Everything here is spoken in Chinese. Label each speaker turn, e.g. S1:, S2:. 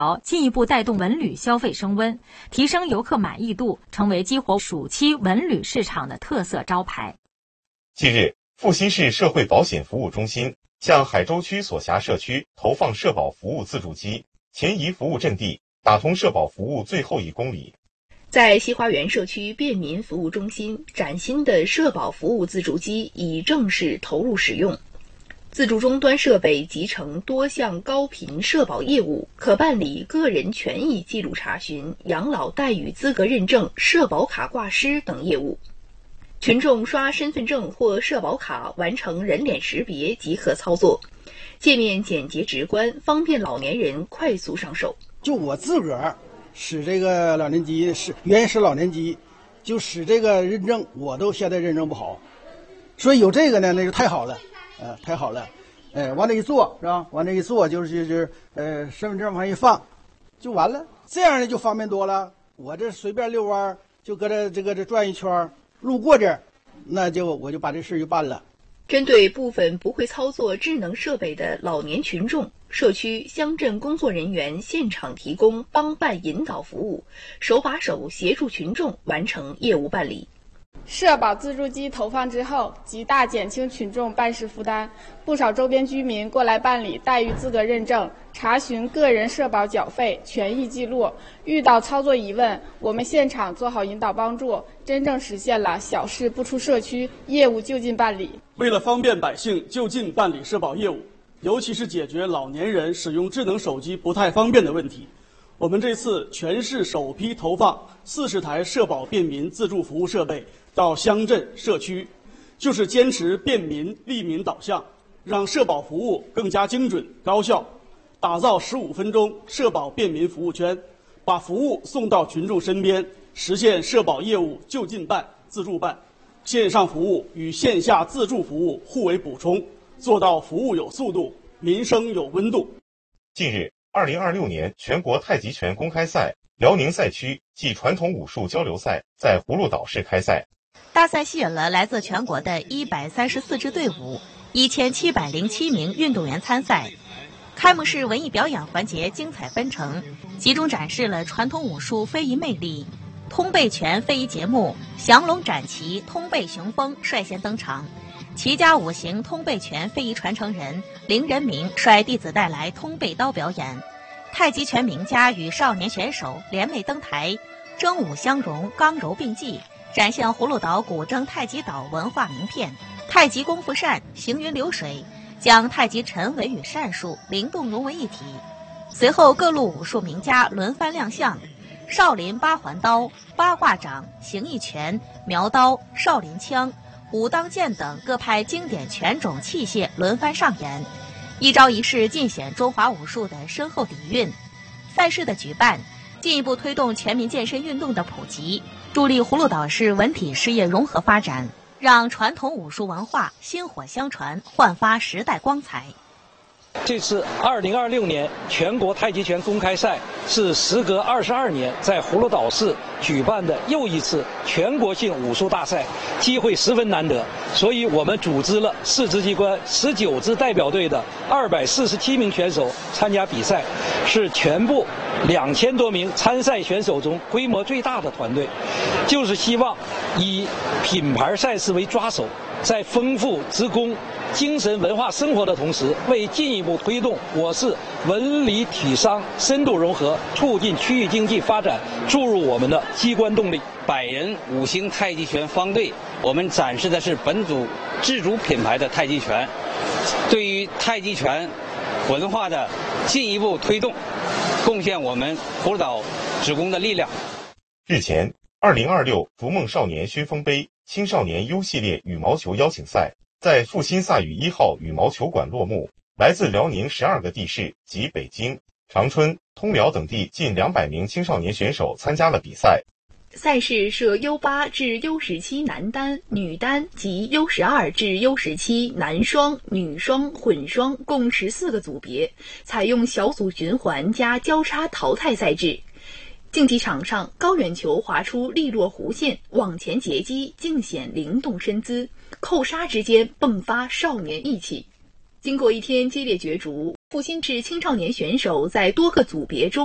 S1: 进一步带动文旅消费升温，提升游客满意度，成为激活暑期文旅市场的特色招牌。
S2: 近日，阜新市社会保险服务中心向海州区所辖社区投放社保服务自助机，前移服务阵地，打通社保服务最后1公里。
S3: 在西花园社区便民服务中心，崭新的社保服务自助机已正式投入使用。自助终端设备集成多项高频社保业务，可办理个人权益记录查询、养老待遇资格认证、社保卡挂失等业务。群众刷身份证或社保卡完成人脸识别即可操作，界面简洁直观，方便老年人快速上手。
S4: 就我自个儿使这个老年机，原始老年机，就使这个认证，我都现在认证不好，所以有这个呢，那就太好了。太好了，往这一坐是吧？往这一坐就是身份证往一放，就完了。这样呢就方便多了。我这随便遛弯，就搁这转一圈，路过这儿，我就把这事就办了。
S3: 针对部分不会操作智能设备的老年群众，社区乡镇工作人员现场提供帮办引导服务，手把手协助群众完成业务办理。
S5: 社保自助机投放之后，极大减轻群众办事负担。不少周边居民过来办理待遇资格认证，查询个人社保缴费、权益记录。遇到操作疑问，我们现场做好引导帮助，真正实现了小事不出社区，业务就近办理。
S6: 为了方便百姓就近办理社保业务，尤其是解决老年人使用智能手机不太方便的问题，我们这次全市首批投放40台社保便民自助服务设备到乡镇社区，就是坚持便民利民导向，让社保服务更加精准高效，打造15分钟社保便民服务圈，把服务送到群众身边，实现社保业务就近办、自助办，线上服务与线下自助服务互为补充，做到服务有速度，民生有温度。
S2: 近日，2026年全国太极拳公开赛辽宁赛区暨传统武术交流赛在葫芦岛市开赛。
S7: 大赛吸引了来自全国的134支队伍，1707名运动员参赛。开幕式文艺表演环节精彩纷呈，集中展示了传统武术非遗魅力。通背拳非遗节目，降龙斩旗、通背雄风率先登场。齐家五行通背拳非遗传承人凌仁明率弟子带来通背刀表演。太极拳名家与少年选手联袂登台，征武相融，刚柔并济，展现葫芦岛古筝太极岛文化名片。太极功夫扇，行云流水，将太极沉稳与扇术灵动融为一体。随后各路武术名家轮番亮相，少林八环刀、八卦掌、形意拳、苗刀、少林枪、武当剑等各派经典拳种器械轮番上演，一招一式尽显中华武术的深厚底蕴。赛事的举办，进一步推动全民健身运动的普及，助力葫芦岛市文体事业融合发展，让传统武术文化薪火相传，焕发时代光彩。
S8: 这次2026年全国太极拳公开赛是时隔22年在葫芦岛市举办的又一次全国性武术大赛，机会十分难得，所以我们组织了市直机关19支代表队的247名选手参加比赛，是全部2000多名参赛选手中规模最大的团队，就是希望以品牌赛事为抓手，在丰富职工精神文化生活的同时，为进一步推动我市文理体商深度融合，促进区域经济发展，注入我们的机关动力。
S9: 百人五星太极拳方队，我们展示的是本组自主品牌的太极拳，对于太极拳文化的进一步推动，贡献我们葫芦岛职工的力量。
S2: 日前，2026逐梦少年熏风杯青少年优系列羽毛球邀请赛在阜新萨羽1号羽毛球馆落幕，来自辽宁12个地市及北京、长春、通辽等地近200名青少年选手参加了比赛。
S3: 赛事设 U8 至 U17 男单、女单及 U12 至 U17 男双、女双、混双共14个组别，采用小组循环加交叉淘汰赛制。竞技场上，高远球划出利落弧线，往前截击尽显灵动身姿，扣杀之间迸发少年义气。经过一天激烈角逐，阜新市青少年选手在多个组别中